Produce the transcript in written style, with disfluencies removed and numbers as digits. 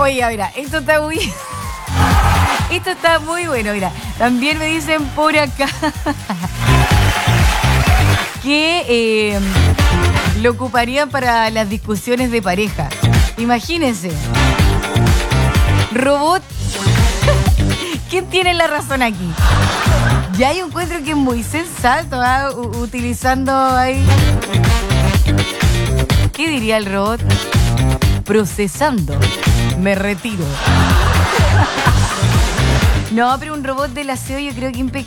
Oye, mira, esto está muy... Esto está muy bueno, mira. También me dicen por acá que lo ocuparían para las discusiones de pareja. Imagínense. Robot. ¿Quién tiene la razón aquí? Ya yo encuentro que es muy sensato, utilizando ahí. ¿Qué diría el robot? Procesando. Me retiro. No, pero un robot del aseo yo creo que impecable.